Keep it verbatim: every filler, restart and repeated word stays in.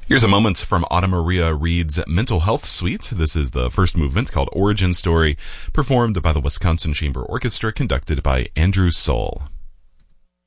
Here's a moment from Anna Maria Reid's Mental Health Suite. This is the first movement called Origin Story, performed by the Wisconsin Chamber Orchestra, conducted by Andrew Soul.